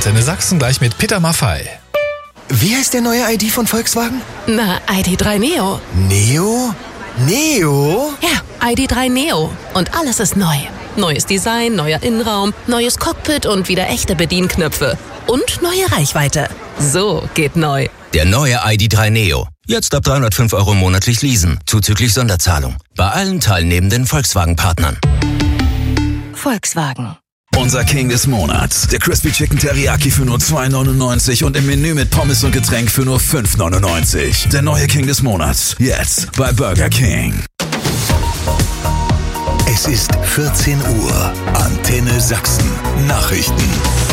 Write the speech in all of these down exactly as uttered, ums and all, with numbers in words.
Antenne Sachsen gleich mit Peter Maffay. Wie heißt der neue I D von Volkswagen? Na, I D drei Neo. Neo? Neo? Ja, I D drei Neo. Und alles ist neu. Neues Design, neuer Innenraum, neues Cockpit und wieder echte Bedienknöpfe. Und neue Reichweite. So geht neu. Der neue I D drei Neo. Jetzt ab dreihundertfünf Euro monatlich leasen, zuzüglich Sonderzahlung. Bei allen teilnehmenden Volkswagen-Partnern. Volkswagen. Unser King des Monats. Der Crispy Chicken Teriyaki für nur zwei neunundneunzig und im Menü mit Pommes und Getränk für nur fünf neunundneunzig. Der neue King des Monats. Jetzt bei Burger King. Es ist vierzehn Uhr. Antenne Sachsen. Nachrichten.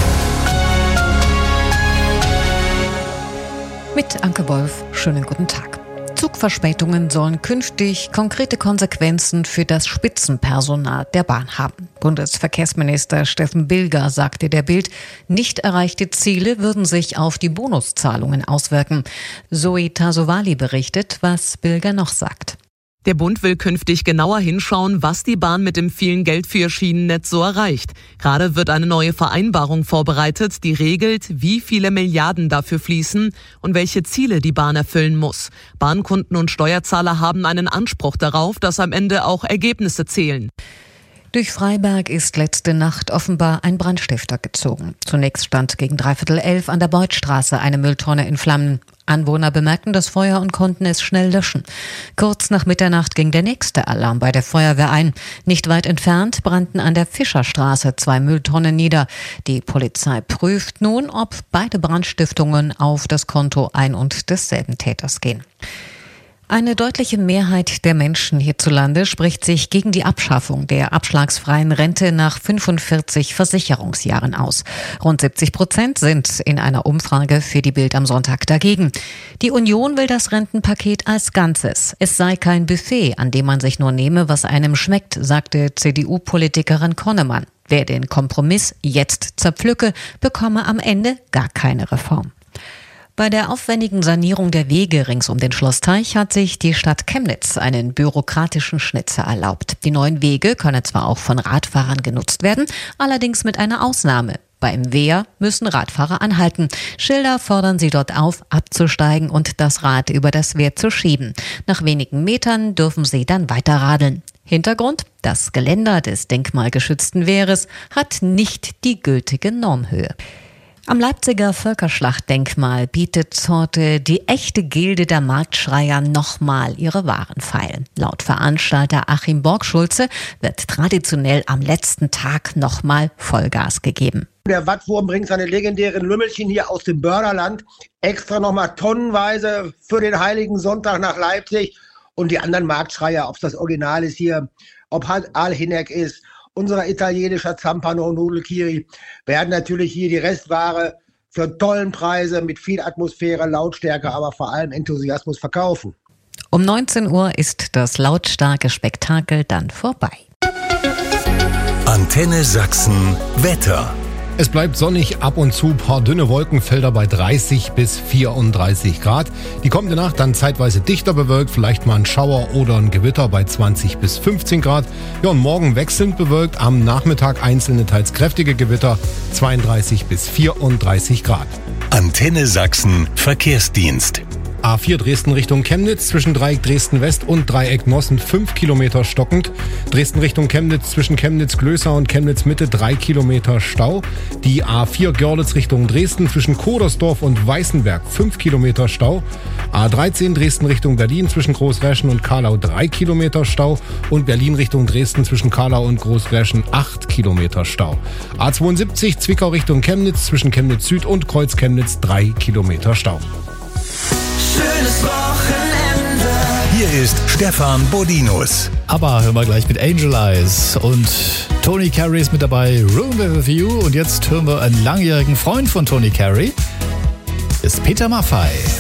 Mit Anke Wolf, schönen guten Tag. Zugverspätungen sollen künftig konkrete Konsequenzen für das Spitzenpersonal der Bahn haben. Bundesverkehrsminister Steffen Bilger sagte der Bild, nicht erreichte Ziele würden sich auf die Bonuszahlungen auswirken. Zoe Tasovali berichtet, was Bilger noch sagt. Der Bund will künftig genauer hinschauen, was die Bahn mit dem vielen Geld für ihr Schienennetz so erreicht. Gerade wird eine neue Vereinbarung vorbereitet, die regelt, wie viele Milliarden dafür fließen und welche Ziele die Bahn erfüllen muss. Bahnkunden und Steuerzahler haben einen Anspruch darauf, dass am Ende auch Ergebnisse zählen. Durch Freiberg ist letzte Nacht offenbar ein Brandstifter gezogen. Zunächst stand gegen dreiviertel elf an der Beutstraße eine Mülltonne in Flammen. Anwohner bemerkten das Feuer und konnten es schnell löschen. Kurz nach Mitternacht ging der nächste Alarm bei der Feuerwehr ein. Nicht weit entfernt brannten an der Fischerstraße zwei Mülltonnen nieder. Die Polizei prüft nun, ob beide Brandstiftungen auf das Konto ein und desselben Täters gehen. Eine deutliche Mehrheit der Menschen hierzulande spricht sich gegen die Abschaffung der abschlagsfreien Rente nach fünfundvierzig Versicherungsjahren aus. Rund siebzig Prozent sind in einer Umfrage für die Bild am Sonntag dagegen. Die Union will das Rentenpaket als Ganzes. Es sei kein Buffet, an dem man sich nur nehme, was einem schmeckt, sagte C D U-Politikerin Konnemann. Wer den Kompromiss jetzt zerpflücke, bekomme am Ende gar keine Reform. Bei der aufwendigen Sanierung der Wege rings um den Schlossteich hat sich die Stadt Chemnitz einen bürokratischen Schnitzer erlaubt. Die neuen Wege können zwar auch von Radfahrern genutzt werden, allerdings mit einer Ausnahme. Beim Wehr müssen Radfahrer anhalten. Schilder fordern sie dort auf, abzusteigen und das Rad über das Wehr zu schieben. Nach wenigen Metern dürfen sie dann weiter radeln. Hintergrund: Das Geländer des denkmalgeschützten Wehres hat nicht die gültige Normhöhe. Am Leipziger Völkerschlachtdenkmal bietet heute die echte Gilde der Marktschreier nochmal ihre Waren feil. Laut Veranstalter Achim Borgschulze wird traditionell am letzten Tag nochmal Vollgas gegeben. Der Wattwurm bringt seine legendären Lümmelchen hier aus dem Börderland extra nochmal tonnenweise für den Heiligen Sonntag nach Leipzig. Und die anderen Marktschreier, ob es das Original ist hier, ob halt Al-Hinek ist, unser italienischer Zampano und Nudelkiri, werden natürlich hier die Restware für tollen Preise mit viel Atmosphäre, Lautstärke, aber vor allem Enthusiasmus verkaufen. Um neunzehn Uhr ist das lautstarke Spektakel dann vorbei. Antenne Sachsen Wetter. Es bleibt sonnig, ab und zu paar dünne Wolkenfelder bei dreißig bis vierunddreißig Grad. Die kommende Nacht dann zeitweise dichter bewölkt, vielleicht mal ein Schauer oder ein Gewitter bei zwanzig bis fünfzehn Grad. Ja, und morgen wechselnd bewölkt, am Nachmittag einzelne teils kräftige Gewitter, zweiunddreißig bis vierunddreißig Grad. Antenne Sachsen Verkehrsdienst. A vier Dresden Richtung Chemnitz zwischen Dreieck Dresden West und Dreieck Nossen fünf Kilometer stockend. Dresden Richtung Chemnitz zwischen Chemnitz-Glößer und Chemnitz-Mitte drei Kilometer Stau. Die A vier Görlitz Richtung Dresden zwischen Kodersdorf und Weißenberg fünf Kilometer Stau. A dreizehn Dresden Richtung Berlin zwischen Großräschen und Kahlau drei Kilometer Stau. Und Berlin Richtung Dresden zwischen Kahlau und Großräschen acht Kilometer Stau. A zweiundsiebzig Zwickau Richtung Chemnitz zwischen Chemnitz Süd und Kreuz Chemnitz drei Kilometer Stau. Schönes Wochenende. Hier ist Stefan Bodinus. Aber hören wir gleich mit Angel Eyes. Und Tony Carey ist mit dabei, Room With You. Und jetzt hören wir einen langjährigen Freund von Tony Carey, ist Peter Maffay.